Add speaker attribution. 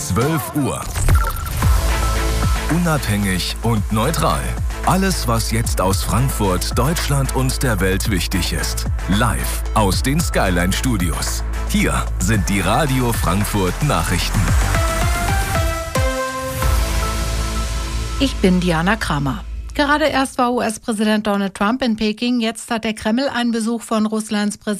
Speaker 1: 12 Uhr. Unabhängig und neutral. Alles, was jetzt aus Frankfurt, Deutschland und der Welt wichtig ist. Live aus den Skyline Studios. Hier sind die Radio Frankfurt Nachrichten.
Speaker 2: Ich bin Diana Kramer. Gerade erst war US-Präsident Donald Trump in Peking. Jetzt hat der Kreml einen Besuch von Russlands Präsident